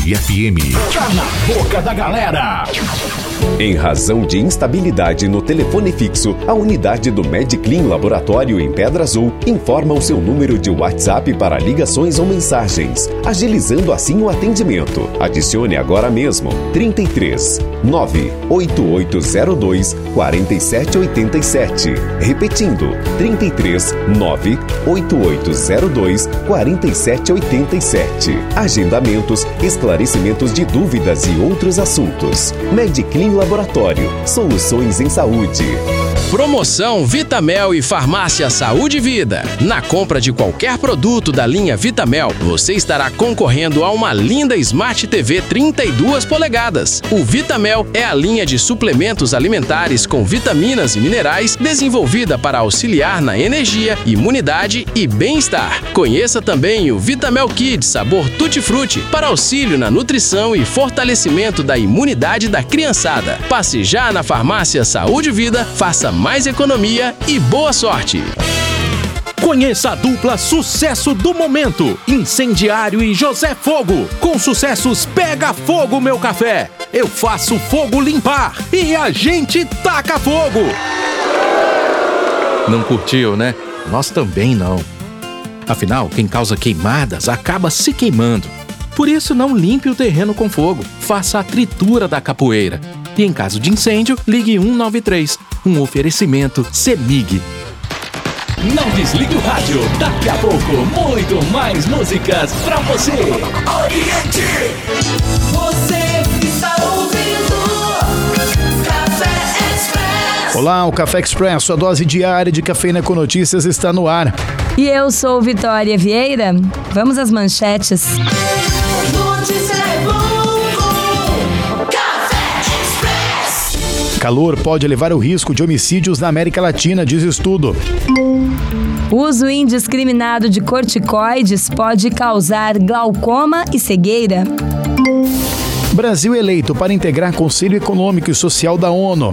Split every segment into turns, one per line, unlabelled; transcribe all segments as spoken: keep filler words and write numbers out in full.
Cidade F M. Tá na boca da galera.
Em razão de instabilidade no telefone fixo, a unidade do MedClean Laboratório em Pedra Azul informa o seu número de WhatsApp para ligações ou mensagens, agilizando assim o atendimento. Adicione agora mesmo trinta e três, nove oito oito zero dois, quatro sete oito sete. Repetindo, trinta e três, nove oito oito zero dois, quatro sete oito sete. Agendamentos, esclarecimentos de dúvidas e outros assuntos. MedClean Laboratório. Soluções em saúde.
Promoção Vitamel e Farmácia Saúde e Vida. Na compra de qualquer produto da linha Vitamel, você estará concorrendo a uma linda Smart T V trinta e duas polegadas. O Vitamel é a linha de suplementos alimentares com vitaminas e minerais desenvolvida para auxiliar na energia, imunidade e bem-estar. Conheça também o Vitamel Kids sabor Tutti Frutti para auxílio na nutrição e fortalecimento da imunidade da criançada. Passe já na Farmácia Saúde e Vida, faça mais economia e boa sorte!
Conheça a dupla sucesso do momento, Incendiário e José Fogo. Com sucessos Pega Fogo Meu Café, Eu Faço Fogo Limpar e A Gente Taca Fogo. Não curtiu, né? Nós também não. Afinal, quem causa queimadas acaba se queimando. Por isso, não limpe o terreno com fogo. Faça a tritura da capoeira. E em caso de incêndio, ligue um nove três. Um oferecimento CEMIG. Não desligue o rádio. Daqui a pouco, muito mais músicas pra você. Oriente! Você está ouvindo Café Express. Olá, o Café Express, sua dose diária de cafeína com notícias está no ar.
E eu sou Vitória Vieira. Vamos às manchetes.
Calor pode elevar o risco de homicídios na América Latina, diz estudo.
Uso indiscriminado de corticoides pode causar glaucoma e cegueira.
Brasil eleito para integrar Conselho Econômico e Social da ONU.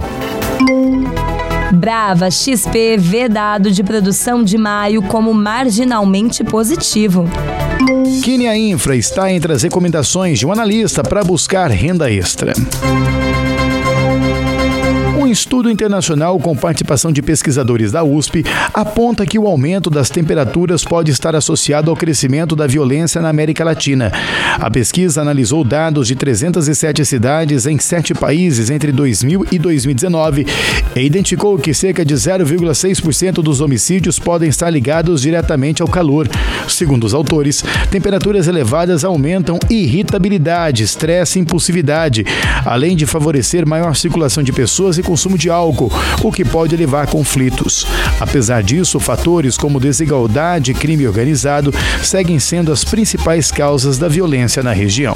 Brava X P vê dado de produção de maio como marginalmente positivo.
Quínia Infra está entre as recomendações de um analista para buscar renda extra. Um estudo internacional com participação de pesquisadores da U S P aponta que o aumento das temperaturas pode estar associado ao crescimento da violência na América Latina. A pesquisa analisou dados de trezentas e sete cidades em sete países entre dois mil e dois mil e dezenove e identificou que cerca de zero vírgula seis por cento dos homicídios podem estar ligados diretamente ao calor. Segundo os autores, temperaturas elevadas aumentam irritabilidade, estresse e impulsividade, além de favorecer maior circulação de pessoas e consumo de álcool, o que pode levar a conflitos. Apesar disso, fatores como desigualdade e crime organizado seguem sendo as principais causas da violência na região.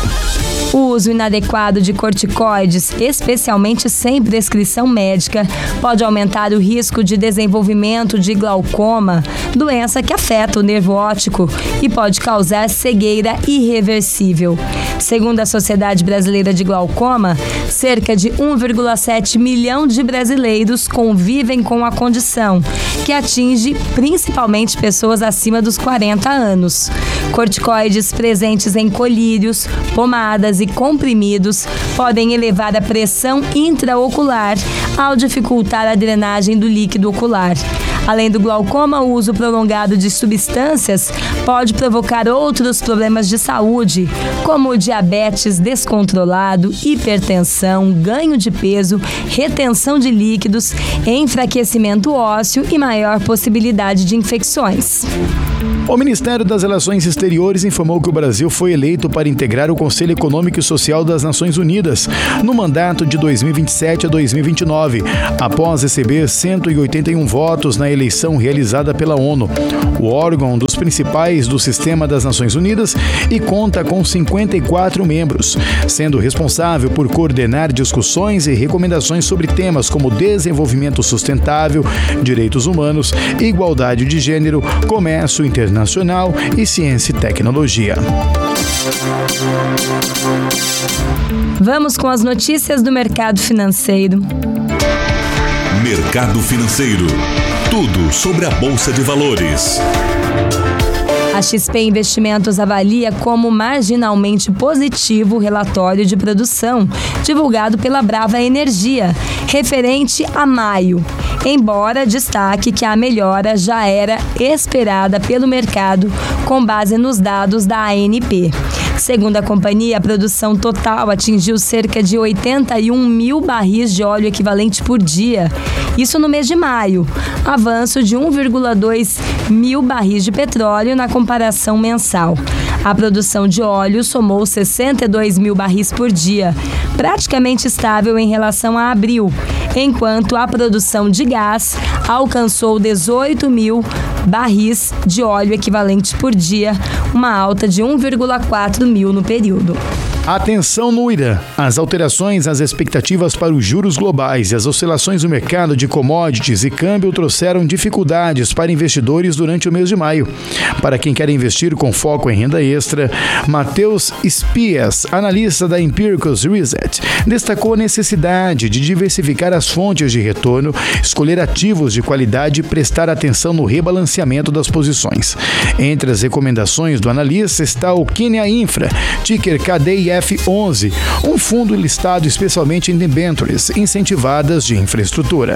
O uso inadequado de corticoides, especialmente sem prescrição médica, pode aumentar o risco de desenvolvimento de glaucoma, doença que afeta o nervo óptico e pode causar cegueira irreversível. Segundo a Sociedade Brasileira de Glaucoma, cerca de um vírgula sete milhão de brasileiros convivem com a condição, que atinge principalmente pessoas acima dos quarenta anos. Corticoides presentes em colírios, pomadas e comprimidos podem elevar a pressão intraocular ao dificultar a drenagem do líquido ocular. Além do glaucoma, o uso prolongado de substâncias pode provocar outros problemas de saúde, como diabetes descontrolado, hipertensão, ganho de peso, retenção de líquidos, enfraquecimento ósseo e maior possibilidade de infecções.
O Ministério das Relações Exteriores informou que o Brasil foi eleito para integrar o Conselho Econômico e Social das Nações Unidas no mandato de dois mil e vinte e sete a dois mil e vinte e nove, após receber cento e oitenta e um votos na eleição realizada pela ONU. O órgão dos principais do sistema das Nações Unidas e conta com cinquenta e quatro membros, sendo responsável por coordenar discussões e recomendações sobre temas como desenvolvimento sustentável, direitos humanos, igualdade de gênero, comércio internacional e ciência e tecnologia.
Vamos com as notícias do mercado financeiro.
Mercado financeiro. Tudo sobre a Bolsa de Valores.
A X P Investimentos avalia como marginalmente positivo o relatório de produção, divulgado pela Brava Energia, referente a maio, embora destaque que a melhora já era esperada pelo mercado com base nos dados da A N P. Segundo a companhia, a produção total atingiu cerca de oitenta e um mil barris de óleo equivalente por dia, isso no mês de maio, avanço de um vírgula dois mil barris de petróleo na comparação mensal. A produção de óleo somou sessenta e dois mil barris por dia, praticamente estável em relação a abril, enquanto a produção de gás alcançou dezoito mil barris de óleo equivalente por dia, uma alta de um vírgula quatro mil no período.
Atenção no Irã. As alterações nas expectativas para os juros globais e as oscilações no mercado de commodities e câmbio trouxeram dificuldades para investidores durante o mês de maio. Para quem quer investir com foco em renda extra, Matheus Spias, analista da Empiricus Research, destacou a necessidade de diversificar as fontes de retorno, escolher ativos de qualidade e prestar atenção no rebalanceamento das posições. Entre as recomendações do analista está o Kenya Infra, ticker K D I F onze, um fundo listado especialmente em debentures incentivadas de infraestrutura.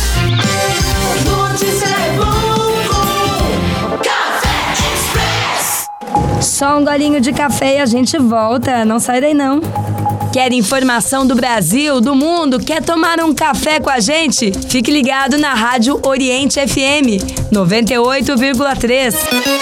Só um golinho de café e a gente volta, não sai daí não. Quer informação do Brasil, do mundo? Quer tomar um café com a gente? Fique ligado na Rádio Oriente F M noventa e oito vírgula três.